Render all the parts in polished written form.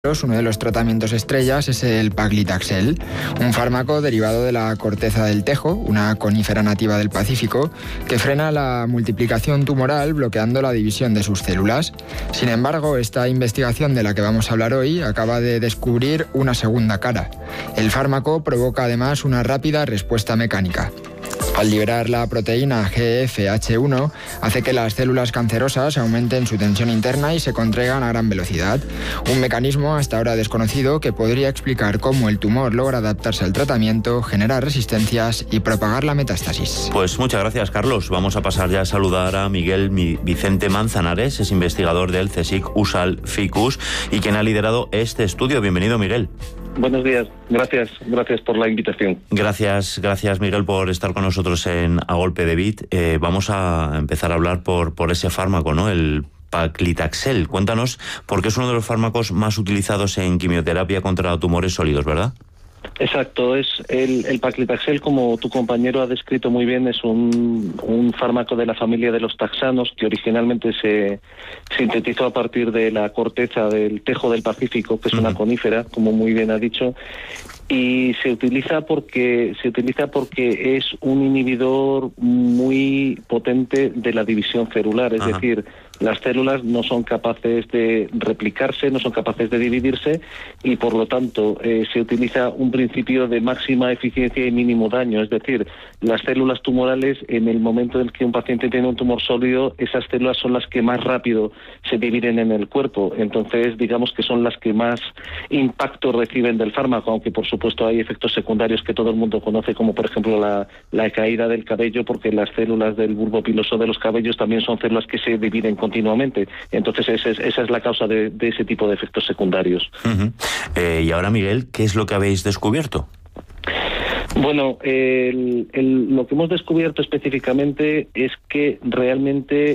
Uno de los tratamientos estrellas es el paclitaxel, un fármaco derivado de la corteza del tejo, una conífera nativa del Pacífico, que frena la multiplicación tumoral bloqueando la división de sus células. Sin embargo, esta investigación de la que vamos a hablar hoy acaba de descubrir una segunda cara. El fármaco provoca además una rápida respuesta mecánica. Al liberar la proteína GFH1, hace que las células cancerosas aumenten su tensión interna y se contraigan a gran velocidad. Un mecanismo hasta ahora desconocido que podría explicar cómo el tumor logra adaptarse al tratamiento, generar resistencias y propagar la metástasis. Pues muchas gracias, Carlos. Vamos a pasar ya a saludar a Miguel Vicente Manzanares, es investigador del CSIC USAL Ficus y quien ha liderado este estudio. Bienvenido, Miguel. Buenos días, gracias por la invitación. Gracias Miguel por estar con nosotros en A Golpe de Bit. Vamos a empezar a hablar por ese fármaco, ¿no? El paclitaxel. Cuéntanos, porque es uno de los fármacos más utilizados en quimioterapia contra tumores sólidos, ¿verdad? Exacto, es el paclitaxel, como tu compañero ha descrito muy bien, es un fármaco de la familia de los taxanos que originalmente se sintetizó a partir de la corteza del tejo del Pacífico, que es una conífera, como muy bien ha dicho, y se utiliza porque es un inhibidor muy potente de la división celular, es decir, las células no son capaces de replicarse, no son capaces de dividirse y por lo tanto se utiliza un principio de máxima eficiencia y mínimo daño, es decir, las células tumorales en el momento en que un paciente tiene un tumor sólido, esas células son las que más rápido se dividen en el cuerpo, entonces digamos que son las que más impacto reciben del fármaco, aunque por supuesto hay efectos secundarios que todo el mundo conoce, como por ejemplo la caída del cabello, porque las células del bulbo piloso de los cabellos también son células que se dividen continuamente. Entonces esa es la causa de ese tipo de efectos secundarios. Y ahora, Miguel, ¿qué es lo que habéis descubierto? Bueno, lo que hemos descubierto específicamente es que realmente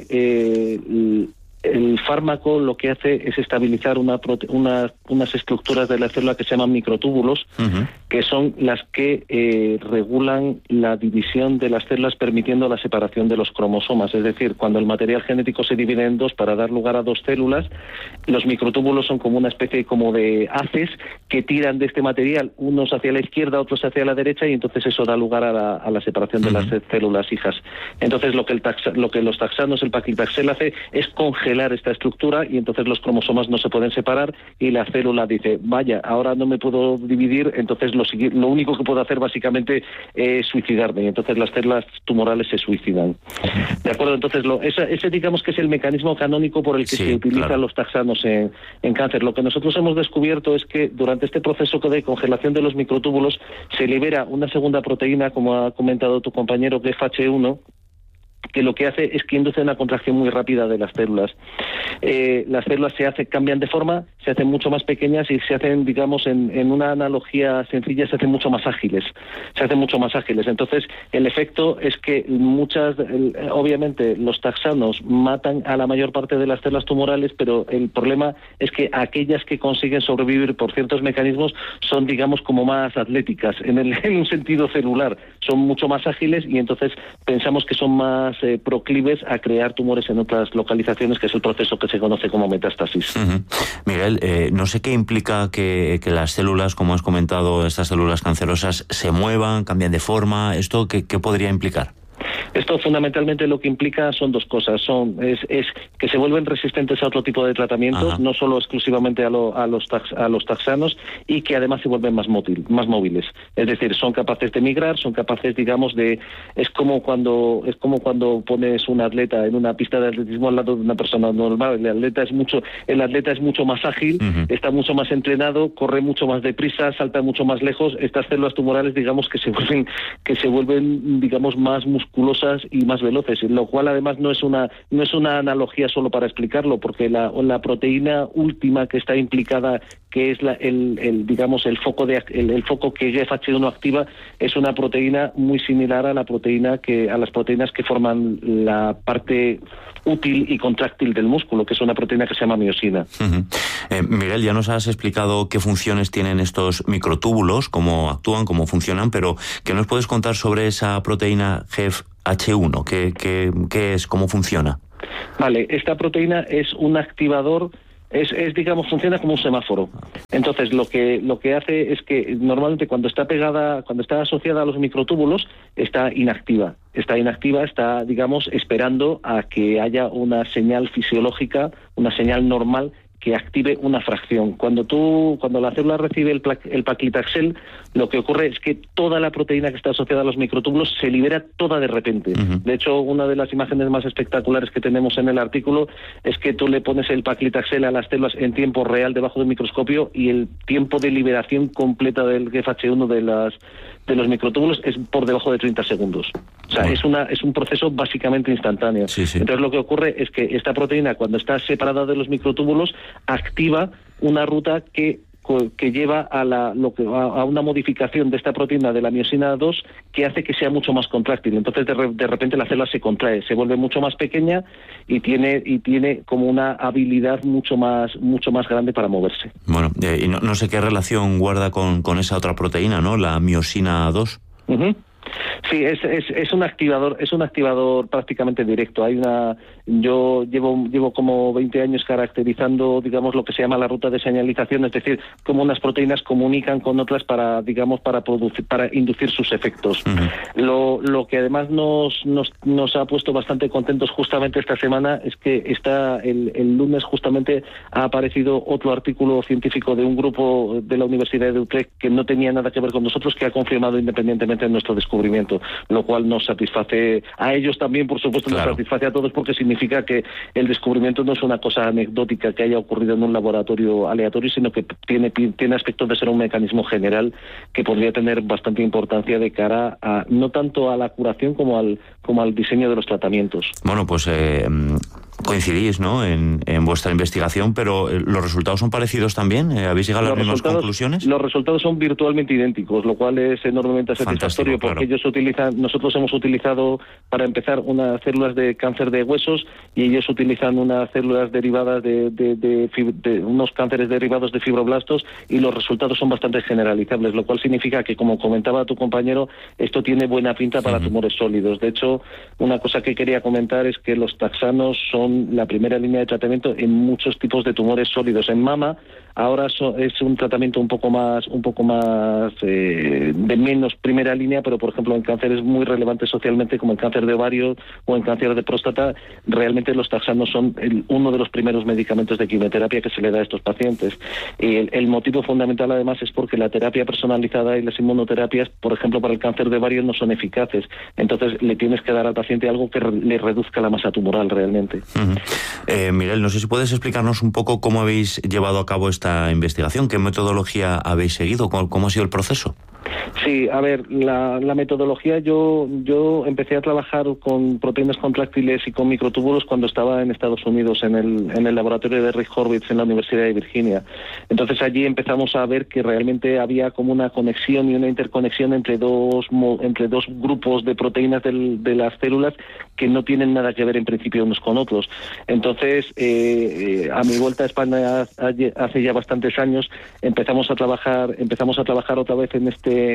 el fármaco lo que hace es estabilizar unas estructuras de la célula que se llaman microtúbulos, que son las que regulan la división de las células, permitiendo la separación de los cromosomas. Es decir, cuando el material genético se divide en dos para dar lugar a dos células, los microtúbulos son como una especie como de haces que tiran de este material, unos hacia la izquierda, otros hacia la derecha, y entonces eso da lugar a la separación de las células hijas. Entonces lo que los taxanos, el paclitaxel, hace es congelar esta estructura y entonces los cromosomas no se pueden separar y la célula dice, vaya, ahora no me puedo dividir, entonces lo único que puedo hacer básicamente es suicidarme, y entonces las células tumorales se suicidan. ¿De acuerdo? Entonces ese digamos que es el mecanismo canónico por el que se utilizan los taxanos en cáncer. Lo que nosotros hemos descubierto es que durante este proceso de congelación de los microtúbulos se libera una segunda proteína, como ha comentado tu compañero, GFH1, que lo que hace es que induce una contracción muy rápida de las células. Las células cambian de forma, se hacen mucho más pequeñas y se hacen, digamos, en una analogía sencilla, se hacen mucho más ágiles. Entonces, el efecto es que obviamente los taxanos matan a la mayor parte de las células tumorales, pero el problema es que aquellas que consiguen sobrevivir por ciertos mecanismos son, digamos, como más atléticas, en un sentido celular. Son mucho más ágiles y entonces pensamos que son más proclives a crear tumores en otras localizaciones, que es el proceso que se conoce como metástasis. Miguel, no sé qué implica que las células, como has comentado, estas células cancerosas, se muevan, cambian de forma. ¿Esto qué podría implicar? Esto fundamentalmente lo que implica son dos cosas. Es que se vuelven resistentes a otro tipo de tratamientos, no solo exclusivamente a los taxanos, y que además se vuelven más móviles. Es decir, son capaces de migrar, son capaces, digamos, es como cuando pones un atleta en una pista de atletismo al lado de una persona normal. El atleta es mucho más ágil, está mucho más entrenado, corre mucho más deprisa, salta mucho más lejos. Estas células tumorales, digamos, que se vuelven digamos, más musculosas y más veloces, lo cual además no es una analogía solo para explicarlo, porque la proteína última que está implicada, que es el foco que GFH1 activa, es una proteína muy similar a las proteínas que forman la parte útil y contráctil del músculo, que es una proteína que se llama miosina. Miguel, ya nos has explicado qué funciones tienen estos microtúbulos, cómo actúan, cómo funcionan, pero ¿qué nos puedes contar sobre esa proteína GFH1? ¿Qué es? ¿Cómo funciona? Vale, esta proteína es un activador digamos, funciona como un semáforo. Entonces, lo que hace es que normalmente cuando está asociada a los microtúbulos, está inactiva. Está, digamos, esperando a que haya una señal fisiológica, una señal normal que active una fracción. Cuando la célula recibe el paclitaxel, lo que ocurre es que toda la proteína que está asociada a los microtúbulos se libera toda de repente. De hecho, una de las imágenes más espectaculares que tenemos en el artículo es que tú le pones el paclitaxel a las células en tiempo real debajo del microscopio y el tiempo de liberación completa del GFH1 de los microtúbulos es por debajo de 30 segundos. O sea, es un proceso básicamente instantáneo. Sí. Entonces, lo que ocurre es que esta proteína, cuando está separada de los microtúbulos, activa una ruta que lleva a una modificación de esta proteína de la miosina 2 que hace que sea mucho más contráctil. Entonces, de repente la célula se contrae, se vuelve mucho más pequeña y tiene como una habilidad mucho más grande para moverse. Bueno, y no sé qué relación guarda con esa otra proteína, ¿no? La miosina 2. Sí, es un activador prácticamente directo. Yo llevo como 20 años caracterizando, digamos, lo que se llama la ruta de señalización, es decir, cómo unas proteínas comunican con otras para inducir sus efectos. Lo que además nos ha puesto bastante contentos justamente esta semana es que el lunes justamente ha aparecido otro artículo científico de un grupo de la Universidad de Utrecht que no tenía nada que ver con nosotros, que ha confirmado independientemente nuestro descubrimiento, lo cual nos satisface a ellos también, por supuesto. Claro. Nos satisface a todos porque significa que el descubrimiento no es una cosa anecdótica que haya ocurrido en un laboratorio aleatorio, sino que tiene aspectos de ser un mecanismo general que podría tener bastante importancia de cara a no tanto a la curación como al diseño de los tratamientos. Bueno, pues coincidís, ¿no?, en vuestra investigación, pero ¿los resultados son parecidos también? ¿Habéis llegado a las mismas conclusiones? Los resultados son virtualmente idénticos, lo cual es enormemente satisfactorio. Porque nosotros hemos utilizado, para empezar, unas células de cáncer de huesos y ellos utilizan unas células derivadas de unos cánceres derivados de fibroblastos, y los resultados son bastante generalizables, lo cual significa que, como comentaba tu compañero, esto tiene buena pinta para tumores sólidos. De hecho, una cosa que quería comentar es que los taxanos son la primera línea de tratamiento en muchos tipos de tumores sólidos. En mama ahora es un tratamiento un poco más de menos primera línea, pero por ejemplo en cánceres muy relevantes socialmente como el cáncer de ovario o el cáncer de próstata, realmente los taxanos son uno de los primeros medicamentos de quimioterapia que se le da a estos pacientes. Y el motivo fundamental además es porque la terapia personalizada y las inmunoterapias, por ejemplo para el cáncer de ovario, no son eficaces. Entonces le tienes que dar al paciente algo que le reduzca la masa tumoral realmente. Miguel, no sé si puedes explicarnos un poco cómo habéis llevado a cabo esta investigación, qué metodología habéis seguido, cómo ha sido el proceso. Sí, a ver, la metodología, yo empecé a trabajar con proteínas contráctiles y con microtúbulos cuando estaba en Estados Unidos, en el laboratorio de Rick Horvitz en la Universidad de Virginia. Entonces allí empezamos a ver que realmente había como una conexión y una interconexión entre dos grupos de proteínas de las células que no tienen nada que ver en principio unos con otros. Entonces, a mi vuelta a España hace ya bastantes años, empezamos a trabajar otra vez en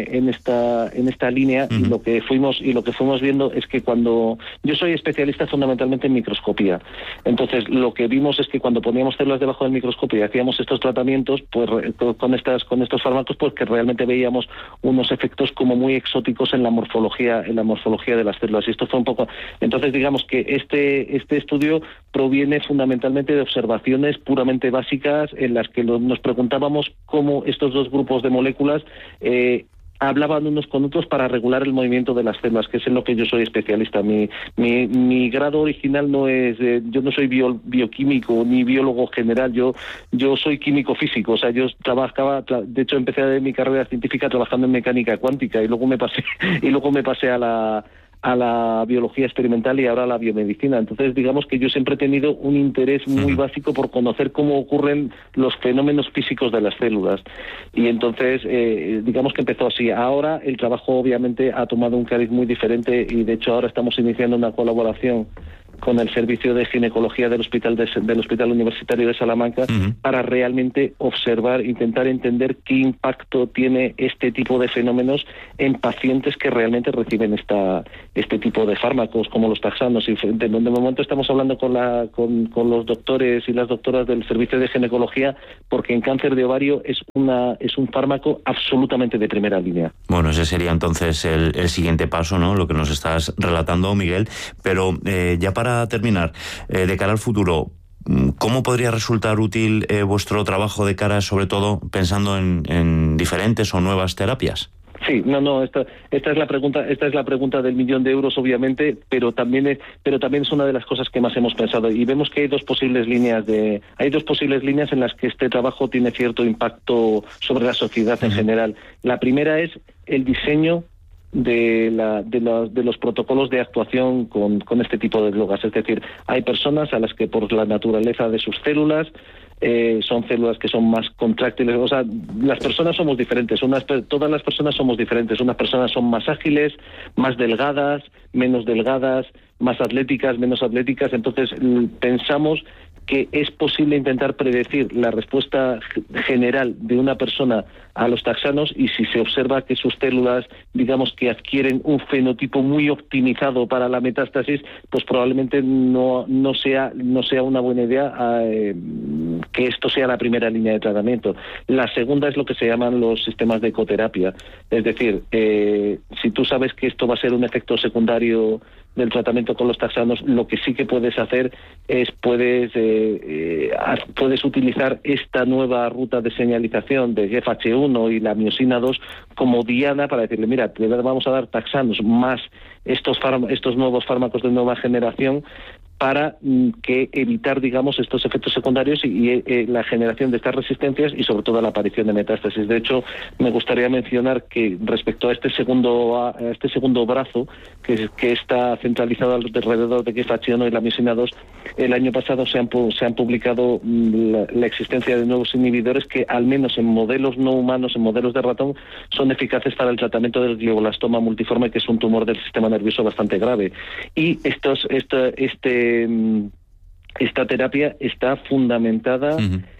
esta línea, y lo que fuimos viendo es que cuando yo soy especialista fundamentalmente en microscopía, entonces lo que vimos es que cuando poníamos células debajo del microscopio y hacíamos estos tratamientos, pues con estos fármacos, pues que realmente veíamos unos efectos como muy exóticos en la morfología de las células, y esto fue un poco. Entonces digamos que este estudio proviene fundamentalmente de observaciones puramente básicas en las que nos preguntábamos cómo estos dos grupos de moléculas hablaban unos con otros para regular el movimiento de las células, que es en lo que yo soy especialista. Mi grado original no es, yo no soy bioquímico ni biólogo general, yo soy químico físico, o sea, yo de hecho empecé mi carrera científica trabajando en mecánica cuántica y luego me pasé a la biología experimental y ahora a la biomedicina. Entonces, digamos que yo siempre he tenido un interés muy básico por conocer cómo ocurren los fenómenos físicos de las células. Y entonces, digamos que empezó así. Ahora el trabajo obviamente ha tomado un cariz muy diferente y de hecho ahora estamos iniciando una colaboración con el servicio de ginecología del Hospital Universitario de Salamanca, para realmente observar, intentar entender qué impacto tiene este tipo de fenómenos en pacientes que realmente reciben este tipo de fármacos, como los taxanos. Y de momento estamos hablando con los doctores y las doctoras del servicio de ginecología, porque en cáncer de ovario es un fármaco absolutamente de primera línea. Bueno, ese sería entonces el siguiente paso, ¿no? Lo que nos estás relatando, Miguel. Pero ya para terminar, de cara al futuro, ¿cómo podría resultar útil vuestro trabajo de cara, sobre todo, pensando en diferentes o nuevas terapias? Sí, esta es la pregunta del millón de euros, obviamente, pero también es una de las cosas que más hemos pensado, y vemos que hay dos posibles líneas en las que este trabajo tiene cierto impacto sobre la sociedad en general. La primera es el diseño de los protocolos de actuación con este tipo de drogas. Es decir, hay personas a las que, por la naturaleza de sus células, son células que son más contráctiles. O sea, las personas somos diferentes, todas las personas somos diferentes. Unas personas son más ágiles, más delgadas, menos delgadas, más atléticas, menos atléticas. Entonces pensamos que es posible intentar predecir la respuesta general de una persona a los taxanos, y si se observa que sus células, digamos, que adquieren un fenotipo muy optimizado para la metástasis, pues probablemente no sea una buena idea que esto sea la primera línea de tratamiento. La segunda es lo que se llaman los sistemas de ecoterapia. Es decir, si tú sabes que esto va a ser un efecto secundario del tratamiento con los taxanos, lo que sí que puedes hacer es puedes utilizar esta nueva ruta de señalización de GFH1 y la miosina 2 como diana para decirle, mira, te vamos a dar taxanos más estos nuevos fármacos de nueva generación, para evitar, digamos, estos efectos secundarios y la generación de estas resistencias, y sobre todo la aparición de metástasis. De hecho, me gustaría mencionar que respecto a este segundo brazo, que está centralizado alrededor de GFH1 y la miosina 2, el año pasado se han publicado la existencia de nuevos inhibidores que, al menos en modelos no humanos, en modelos de ratón, son eficaces para el tratamiento del glioblastoma multiforme, que es un tumor del sistema nervioso bastante grave. Y esta terapia está fundamentada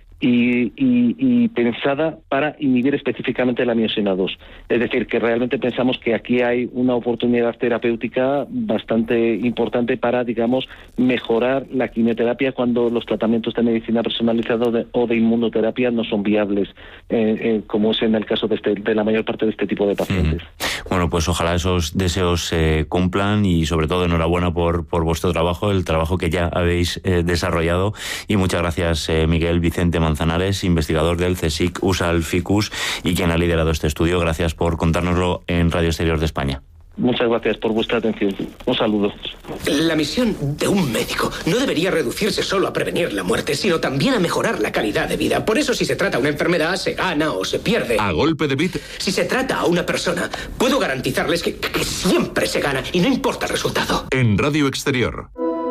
y pensada para inhibir específicamente la miosina 2. Es decir, que realmente pensamos que aquí hay una oportunidad terapéutica bastante importante para, digamos, mejorar la quimioterapia cuando los tratamientos de medicina personalizada o de inmunoterapia no son viables, como es en el caso de la mayor parte de este tipo de pacientes. Bueno, pues ojalá esos deseos se cumplan, y sobre todo enhorabuena por vuestro trabajo, el trabajo que ya habéis desarrollado, y muchas gracias, Miguel. Vicente Manzanares, investigador del CSIC USAL Ficus y quien ha liderado este estudio. Gracias por contárnoslo en Radio Exterior de España. Muchas gracias por vuestra atención. Un saludo. La misión de un médico no debería reducirse solo a prevenir la muerte, sino también a mejorar la calidad de vida. Por eso, si se trata una enfermedad, se gana o se pierde. A golpe de bit. Si se trata a una persona, puedo garantizarles que siempre se gana, y no importa el resultado. En Radio Exterior.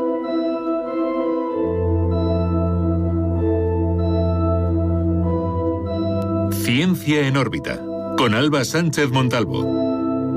Ciencia en órbita, con Alba Sánchez Montalvo.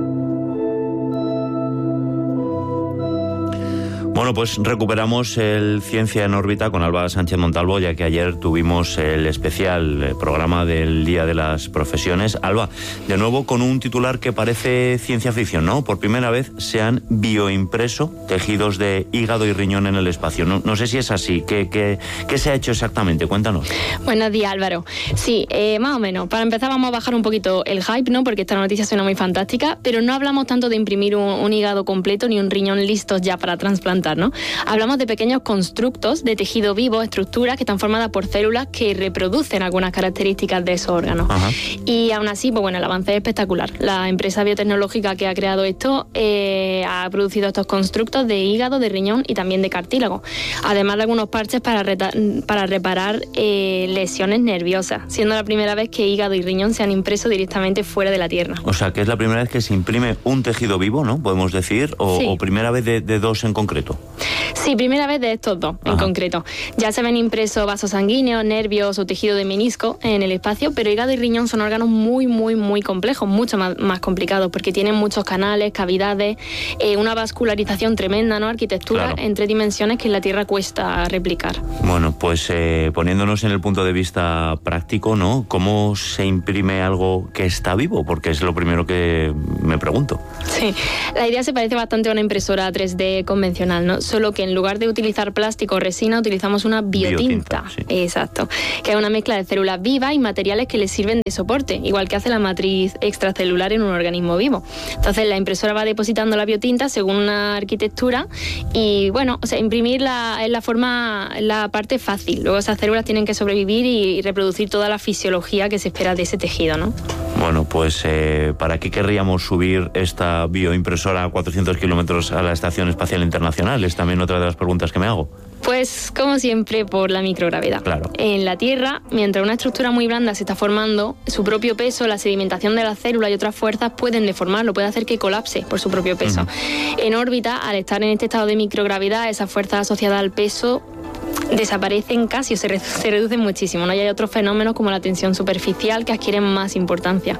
Bueno, pues recuperamos el Ciencia en órbita con Alba Sánchez Montalvo, ya que ayer tuvimos el especial programa del Día de las Profesiones. Alba, de nuevo con un titular que parece ciencia ficción, ¿no? Por primera vez se han bioimpreso tejidos de hígado y riñón en el espacio. No sé si es así. ¿Qué se ha hecho exactamente? Cuéntanos. Buenos días, Álvaro. Sí, más o menos. Para empezar vamos a bajar un poquito el hype, ¿no? Porque esta noticia suena muy fantástica, pero no hablamos tanto de imprimir un hígado completo ni un riñón listos ya para trasplantar, ¿no? Hablamos de pequeños constructos de tejido vivo, estructuras que están formadas por células que reproducen algunas características de esos órganos. Ajá. Y aún así, pues bueno, el avance es espectacular. La empresa biotecnológica que ha creado esto ha producido estos constructos de hígado, de riñón y también de cartílago, además de algunos parches para reparar lesiones nerviosas, siendo la primera vez que hígado y riñón se han impreso directamente fuera de la Tierra. O sea, que es la primera vez que se imprime un tejido vivo, ¿no? Podemos decir, o primera vez de dos en concreto. Sí, primera vez de estos dos en concreto. Ya se ven impresos vasos sanguíneos, nervios o tejido de menisco en el espacio, pero hígado y riñón son órganos muy complejos, mucho más complicados, porque tienen muchos canales, cavidades, una vascularización tremenda, ¿no? Arquitectura en 3 dimensiones que en la Tierra cuesta replicar. Bueno, pues poniéndonos en el punto de vista práctico, ¿no? ¿Cómo se imprime algo que está vivo? Porque es lo primero que me pregunto. Sí, la idea se parece bastante a una impresora 3D convencional, ¿no? Solo que en lugar de utilizar plástico o resina, utilizamos una biotinta. Sí. Exacto. Que es una mezcla de células vivas y materiales que les sirven de soporte, igual que hace la matriz extracelular en un organismo vivo. Entonces, la impresora va depositando la biotinta según una arquitectura y, bueno, o sea, imprimirla es la parte fácil. Luego esas células tienen que sobrevivir y reproducir toda la fisiología que se espera de ese tejido, ¿no? Bueno, pues ¿para qué querríamos subir esta bioimpresora a 400 kilómetros a la Estación Espacial Internacional? Es también otra de las preguntas que me hago. Pues, como siempre, por la microgravedad. Claro. En la Tierra, mientras una estructura muy blanda se está formando, su propio peso, la sedimentación de las células y otras fuerzas pueden deformarlo, puede hacer que colapse por su propio peso. En órbita, al estar en este estado de microgravedad, esas fuerzas asociadas al peso desaparecen casi o se reducen muchísimo, ¿no? Y hay otros fenómenos como la tensión superficial que adquieren más importancia.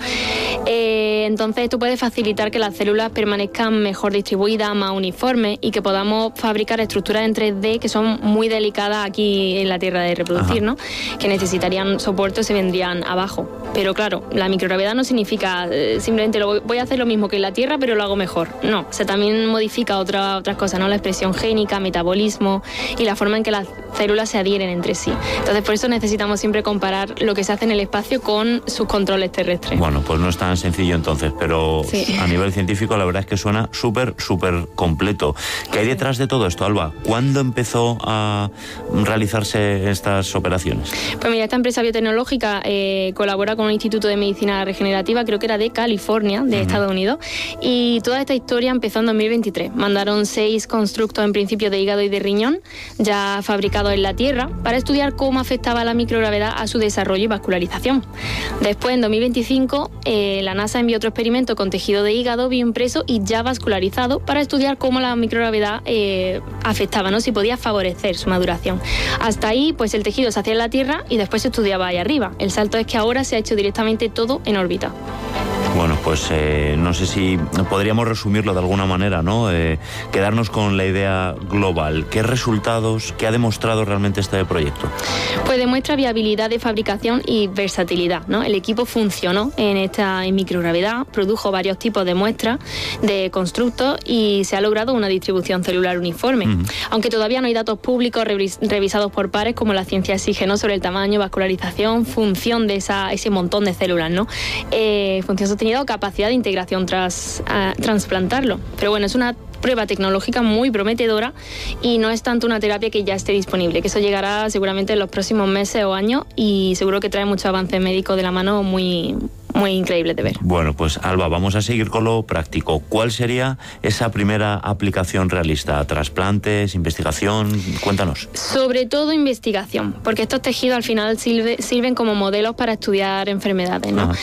Entonces esto puede facilitar que las células permanezcan mejor distribuidas, más uniformes y que podamos fabricar estructuras en 3D que son muy delicadas aquí en la Tierra de reproducir, ¿no? Que necesitarían soporte o se vendrían abajo. Pero claro, la microgravedad no significa simplemente voy a hacer lo mismo que en la Tierra pero lo hago mejor. No, se también modifica otras cosas, ¿no? La expresión génica, metabolismo y la forma en que las células se adhieren entre sí. Entonces por eso necesitamos siempre comparar lo que se hace en el espacio con sus controles terrestres. Bueno, pues no es tan sencillo entonces, pero a nivel científico la verdad es que suena súper completo. ¿Qué hay detrás de todo esto, Alba? ¿Cuándo empezó a realizarse estas operaciones? Pues mira, esta empresa biotecnológica colabora con un instituto de medicina regenerativa, creo que era de California, de Estados Unidos, y toda esta historia empezó en 2023. Mandaron 6 constructos en principio de hígado y de riñón, ya fabricados en la Tierra, para estudiar cómo afectaba la microgravedad a su desarrollo y vascularización. Después, en 2025, la NASA envió otro experimento con tejido de hígado bioimpreso y ya vascularizado para estudiar cómo la microgravedad afectaba, ¿no? Si podía favorecer su maduración. Hasta ahí, pues el tejido se hacía en la Tierra y después se estudiaba ahí arriba. El salto es que ahora se ha hecho directamente todo en órbita. Bueno, pues no sé si podríamos resumirlo de alguna manera, ¿no? Quedarnos con la idea global. ¿Qué resultados, qué ha demostrado realmente este proyecto? Pues demuestra viabilidad de fabricación y versatilidad, ¿no? El equipo funcionó en microgravedad, produjo varios tipos de muestras de constructos y se ha logrado una distribución celular uniforme. Aunque todavía no hay datos públicos revisados por pares, como la ciencia exige, ¿no? Sobre el tamaño, vascularización, función de ese montón de células, ¿no? Función sostenida o capacidad de integración tras trasplantarlo. Pero bueno, es una prueba tecnológica muy prometedora y no es tanto una terapia que ya esté disponible, que eso llegará seguramente en los próximos meses o años y seguro que trae muchos avances médicos de la mano muy increíble de ver. Bueno, pues Alba, vamos a seguir con lo práctico. ¿Cuál sería esa primera aplicación realista? ¿Trasplantes, investigación? Cuéntanos. Sobre todo investigación, porque estos tejidos al final sirven como modelos para estudiar enfermedades, ¿no?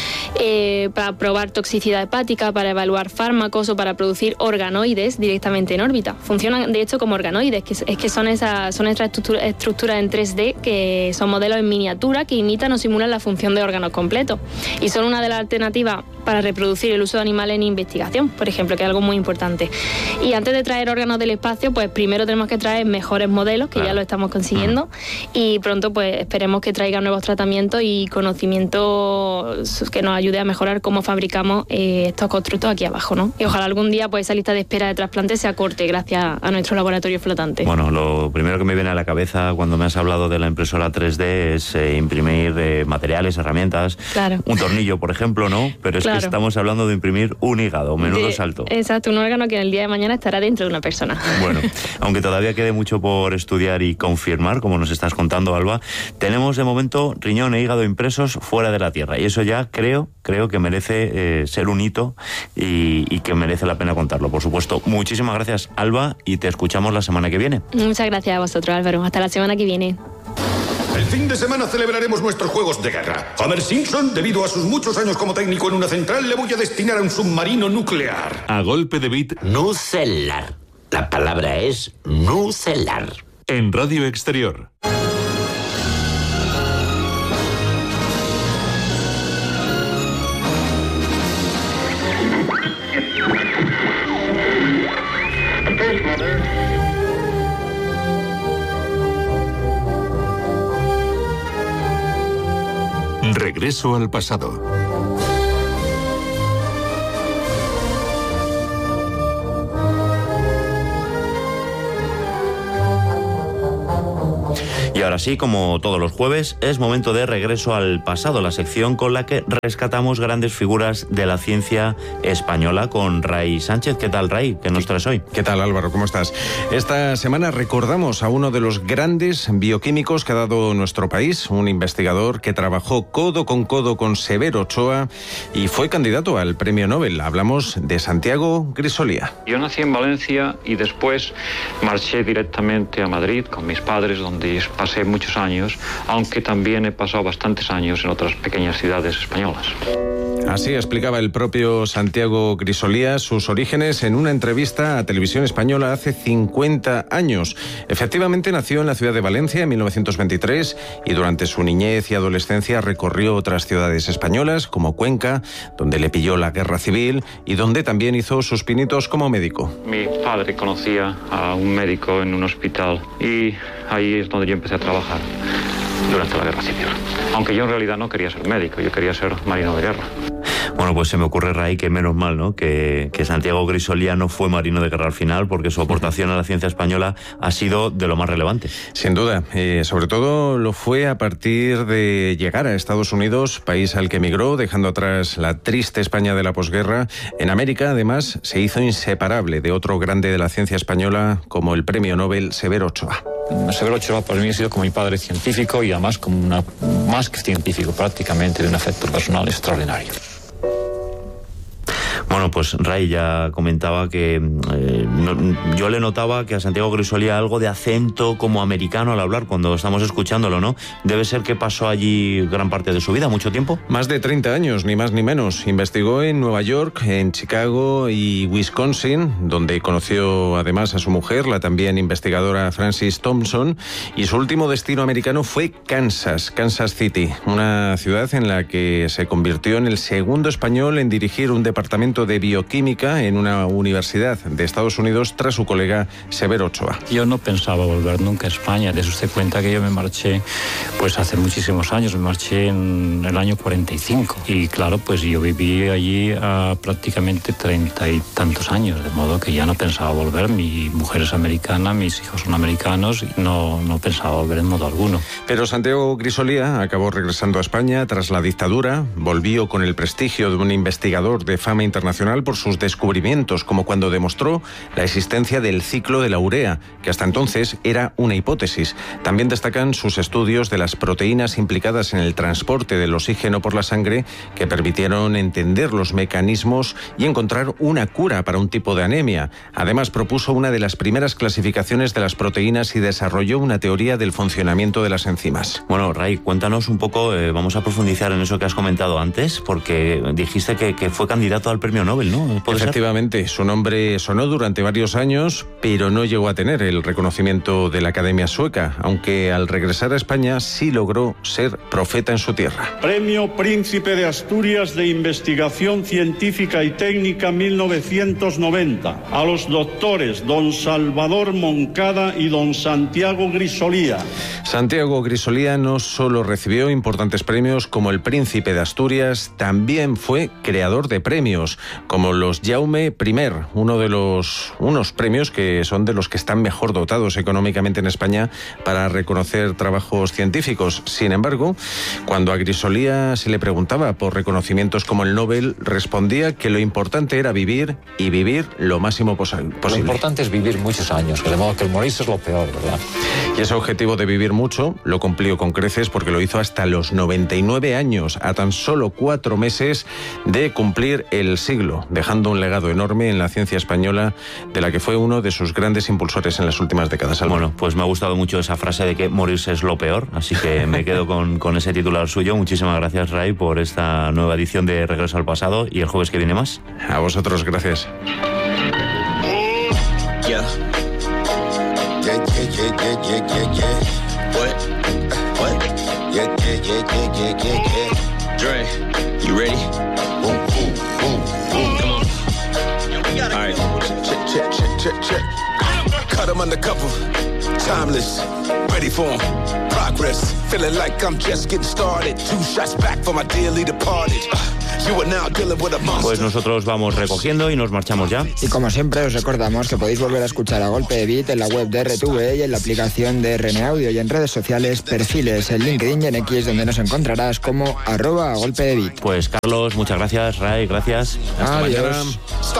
Para probar toxicidad hepática, para evaluar fármacos o para producir organoides directamente en órbita. Funcionan de hecho como organoides, que son estas estructuras en 3D que son modelos en miniatura que imitan o simulan la función de órganos completos y son una de las alternativas para reproducir el uso de animales en investigación, por ejemplo, que es algo muy importante. Y antes de traer órganos del espacio, pues primero tenemos que traer mejores modelos, que ya lo estamos consiguiendo, y pronto pues esperemos que traigan nuevos tratamientos y conocimientos que nos ayude a mejorar cómo fabricamos estos constructos aquí abajo, ¿no? Y ojalá algún día pues esa lista de espera de trasplantes se acorte gracias a nuestro laboratorio flotante. Bueno, lo primero que me viene a la cabeza cuando me has hablado de la impresora 3D es imprimir materiales, herramientas, un tornillo, por ejemplo, ¿no? Pero es que estamos hablando de imprimir un hígado, menudo salto. Exacto, un órgano que en el día de mañana estará dentro de una persona. Bueno, aunque todavía quede mucho por estudiar y confirmar, como nos estás contando, Alba, tenemos de momento riñón e hígado impresos fuera de la Tierra y eso ya creo que merece ser un hito y que merece la pena contarlo, por supuesto. Muchísimas gracias, Alba, y te escuchamos la semana que viene. Muchas gracias a vosotros, Álvaro. Hasta la semana que viene. El fin de semana celebraremos nuestros juegos de guerra. Homer Simpson, debido a sus muchos años como técnico en una central, le voy a destinar a un submarino nuclear. A golpe de beat, nucelar. La palabra es nucelar. En Radio Exterior. Regreso al pasado. Y ahora sí, como todos los jueves, es momento de Regreso al pasado, la sección con la que rescatamos grandes figuras de la ciencia española con Ray Sánchez. ¿Qué tal, Ray? ¿Qué nos traes hoy? ¿Qué tal, Álvaro? ¿Cómo estás? Esta semana recordamos a uno de los grandes bioquímicos que ha dado nuestro país, un investigador que trabajó codo con Severo Ochoa y fue candidato al Premio Nobel. Hablamos de Santiago Grisolía. Yo nací en Valencia y después marché directamente a Madrid con mis padres, donde pasé muchos años, aunque también he pasado bastantes años en otras pequeñas ciudades españolas. Así explicaba el propio Santiago Grisolía sus orígenes en una entrevista a Televisión Española hace 50 años. Efectivamente, nació en la ciudad de Valencia en 1923 y durante su niñez y adolescencia recorrió otras ciudades españolas como Cuenca, donde le pilló la guerra civil y donde también hizo sus pinitos como médico. Mi padre conocía a un médico en un hospital y ahí es donde yo empecé a trabajar durante la guerra civil. Aunque yo en realidad no quería ser médico, yo quería ser marino de guerra. Bueno, pues se me ocurre, Ray, que menos mal, ¿no? Que Santiago Grisolía no fue marino de guerra al final, porque su aportación a la ciencia española ha sido de lo más relevante. Sin duda, sobre todo lo fue a partir de llegar a Estados Unidos, país al que emigró, dejando atrás la triste España de la posguerra. En América, además, se hizo inseparable de otro grande de la ciencia española, como el Premio Nobel Severo Ochoa. Severo Ochoa para mí ha sido como mi padre científico y además como más que científico, prácticamente de un afecto personal extraordinario. Bueno, pues Ray ya comentaba que yo le notaba que a Santiago Grisolía algo de acento como americano al hablar cuando estamos escuchándolo, ¿no? Debe ser que pasó allí gran parte de su vida, mucho tiempo. Más de 30 años, ni más ni menos. Investigó en Nueva York, en Chicago y Wisconsin, donde conoció además a su mujer, la también investigadora Frances Thompson, y su último destino americano fue Kansas City, una ciudad en la que se convirtió en el segundo español en dirigir un departamento de bioquímica en una universidad de Estados Unidos tras su colega Severo Ochoa. Yo no pensaba volver nunca a España. Dese usted cuenta que yo me marché pues hace muchísimos años. Me marché en el año 45 y claro, pues yo viví allí prácticamente 30 y tantos años, de modo que ya no pensaba volver. Mi mujer es americana, mis hijos son americanos y no pensaba volver en modo alguno. Pero Santiago Grisolía acabó regresando a España tras la dictadura, volvió con el prestigio de un investigador de fama internacional por sus descubrimientos, como cuando demostró la existencia del ciclo de la urea, que hasta entonces era una hipótesis. También destacan sus estudios de las proteínas implicadas en el transporte del oxígeno por la sangre, que permitieron entender los mecanismos y encontrar una cura para un tipo de anemia. Además, propuso una de las primeras clasificaciones de las proteínas y desarrolló una teoría del funcionamiento de las enzimas. Bueno, Ray, cuéntanos un poco, vamos a profundizar en eso que has comentado antes, porque dijiste que fue candidato al Premio Nobel, ¿no? Efectivamente, su nombre sonó durante varios años, pero no llegó a tener el reconocimiento de la Academia Sueca, aunque al regresar a España sí logró ser profeta en su tierra. Premio Príncipe de Asturias de Investigación Científica y Técnica 1990 a los doctores don Salvador Moncada y don Santiago Grisolía. Santiago Grisolía no solo recibió importantes premios como el Príncipe de Asturias, también fue creador de premios, como los Jaume I, unos premios que son de los que están mejor dotados económicamente en España para reconocer trabajos científicos. Sin embargo, cuando a Grisolía se le preguntaba por reconocimientos como el Nobel, respondía que lo importante era vivir y vivir lo máximo posible. Lo importante es vivir muchos años, de modo que el morirse es lo peor, ¿verdad? Y ese objetivo de vivir mucho lo cumplió con creces porque lo hizo hasta los 99 años, a tan solo 4 meses de cumplir el siglo, dejando un legado enorme en la ciencia española, de la que fue uno de sus grandes impulsores en las últimas décadas. Bueno, pues me ha gustado mucho esa frase de que morirse es lo peor, así que me quedo con ese titular suyo. Muchísimas gracias, Ray, por esta nueva edición de Regreso al Pasado, y el jueves que viene más. A vosotros, gracias. Ya Yeah. Yeah. What? Yeah. Dre, you ready? Boom. Come on. All right. Check. Cut him undercover. Timeless. Ready for him. Progress. Feeling like I'm just getting started. 2 shots back for my dearly departed. Pues nosotros vamos recogiendo y nos marchamos ya. Y como siempre os recordamos que podéis volver a escuchar A Golpe de Beat en la web de RTV y en la aplicación de RN Audio y en redes sociales, perfiles en LinkedIn y en X, donde nos encontrarás como @A Golpe de Beat. Pues Carlos, muchas gracias. Ray, gracias. Adiós.